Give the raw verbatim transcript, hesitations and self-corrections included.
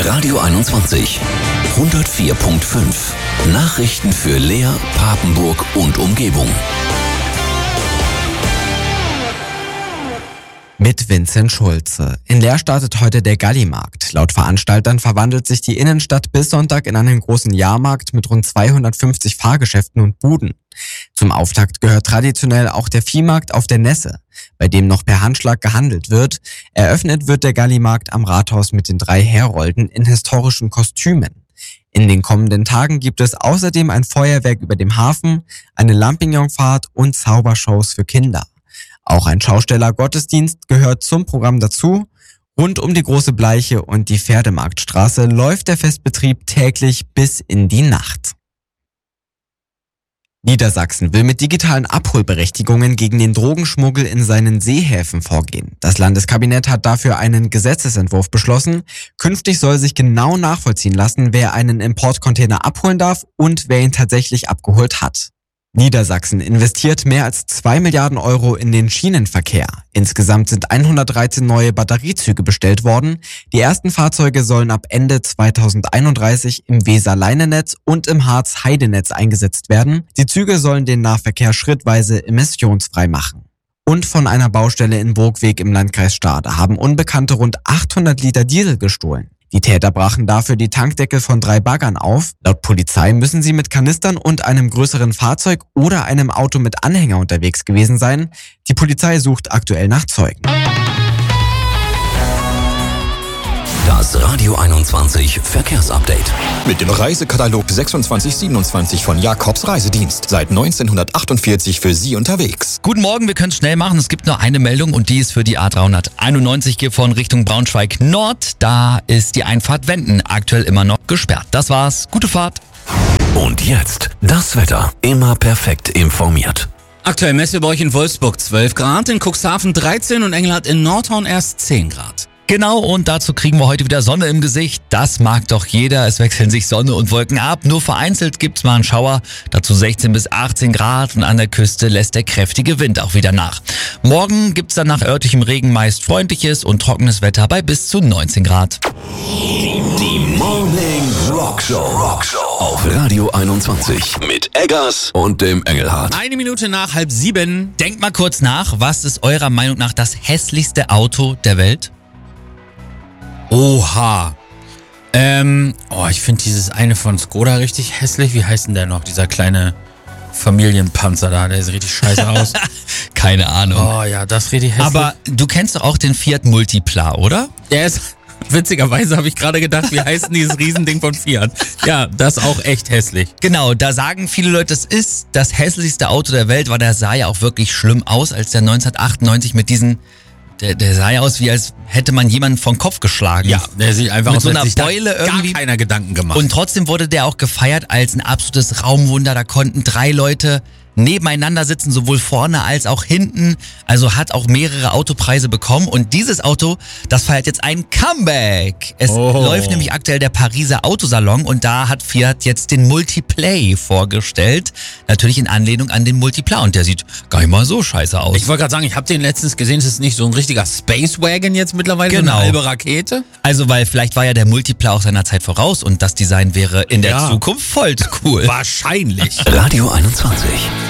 Radio einundzwanzig. hundertvier Komma fünf. Nachrichten für Leer, Papenburg und Umgebung. Mit Vincent Schulze. In Leer startet heute der Gallimarkt. Laut Veranstaltern verwandelt sich die Innenstadt bis Sonntag in einen großen Jahrmarkt mit rund zweihundertfünfzig Fahrgeschäften und Buden. Zum Auftakt gehört traditionell auch der Viehmarkt auf der Nesse, bei dem noch per Handschlag gehandelt wird. Eröffnet wird der Gallimarkt am Rathaus mit den drei Herolden in historischen Kostümen. In den kommenden Tagen gibt es außerdem ein Feuerwerk über dem Hafen, eine Lampignonfahrt und Zaubershows für Kinder. Auch ein Schausteller-Gottesdienst gehört zum Programm dazu. Rund um die Große Bleiche und die Pferdemarktstraße läuft der Festbetrieb täglich bis in die Nacht. Niedersachsen will mit digitalen Abholberechtigungen gegen den Drogenschmuggel in seinen Seehäfen vorgehen. Das Landeskabinett hat dafür einen Gesetzesentwurf beschlossen. Künftig soll sich genau nachvollziehen lassen, wer einen Importcontainer abholen darf und wer ihn tatsächlich abgeholt hat. Niedersachsen investiert mehr als zwei Milliarden Euro in den Schienenverkehr. Insgesamt sind hundertdreizehn neue Batteriezüge bestellt worden. Die ersten Fahrzeuge sollen ab Ende zweitausendeinunddreißig im Weser-Leinenetz und im Harz-Heidenetz eingesetzt werden. Die Züge sollen den Nahverkehr schrittweise emissionsfrei machen. Und von einer Baustelle in Burgweg im Landkreis Stade haben Unbekannte rund achthundert Liter Diesel gestohlen. Die Täter brachen dafür die Tankdeckel von drei Baggern auf. Laut Polizei müssen sie mit Kanistern und einem größeren Fahrzeug oder einem Auto mit Anhänger unterwegs gewesen sein. Die Polizei sucht aktuell nach Zeugen. Das Radio einundzwanzig Verkehrsupdate. Mit dem Reisekatalog sechsundzwanzig siebenundzwanzig von Jakobs Reisedienst. Seit neunzehnhundertachtundvierzig für Sie unterwegs. Guten Morgen, wir können es schnell machen. Es gibt nur eine Meldung und die ist für die A dreihunderteinundneunzig von Richtung Braunschweig Nord. Da ist die Einfahrt Wenden aktuell immer noch gesperrt. Das war's. Gute Fahrt. Und jetzt das Wetter. Immer perfekt informiert. Aktuell messen wir bei euch in Wolfsburg zwölf Grad, in Cuxhaven dreizehn und Engelhardt in Nordhorn erst zehn Grad. Genau, und dazu kriegen wir heute wieder Sonne im Gesicht. Das mag doch jeder. Es wechseln sich Sonne und Wolken ab. Nur vereinzelt gibt's mal einen Schauer. Dazu sechzehn bis achtzehn Grad und an der Küste lässt der kräftige Wind auch wieder nach. Morgen gibt's dann nach örtlichem Regen meist freundliches und trockenes Wetter bei bis zu neunzehn Grad. Die Morning Rockshow. Rockshow auf Radio einundzwanzig mit Eggers und dem Engelhardt. Eine Minute nach halb sieben. Denkt mal kurz nach, was ist eurer Meinung nach das hässlichste Auto der Welt? Oha. Ähm, oh, ich finde dieses eine von Skoda richtig hässlich. Wie heißt denn der noch? Dieser kleine Familienpanzer da, der sieht richtig scheiße aus. Keine Ahnung. Oh ja, das ist richtig hässlich. Aber du kennst doch auch den Fiat Multipla, oder? Der ist, witzigerweise habe ich gerade gedacht, wie heißt denn dieses Riesending von Fiat? Ja, das ist auch echt hässlich. Genau, da sagen viele Leute, das ist das hässlichste Auto der Welt, weil der sah ja auch wirklich schlimm aus, als der neunzehnhundertachtundneunzig mit diesen... Der, der sah ja aus, wie als hätte man jemanden vom Kopf geschlagen. Ja, der sieht einfach mit aus, so einer als Beule irgendwie. Gar keiner Gedanken gemacht. Und trotzdem wurde der auch gefeiert als ein absolutes Raumwunder. Da konnten drei Leute nebeneinander sitzen, sowohl vorne als auch hinten. Also hat auch mehrere Autopreise bekommen. Und dieses Auto, das feiert jetzt ein Comeback. Es Oh. läuft nämlich aktuell der Pariser Autosalon und da hat Fiat jetzt den Multiplay vorgestellt. Natürlich in Anlehnung an den Multipla und der sieht gar nicht mal so scheiße aus. Ich wollte gerade sagen, ich habe den letztens gesehen, es ist nicht so ein richtiger Space Wagon jetzt mittlerweile, Genau. so eine halbe Rakete. Also, weil vielleicht war ja der Multipla auch seiner Zeit voraus und das Design wäre in der Ja. Zukunft voll cool. Wahrscheinlich. Radio einundzwanzig.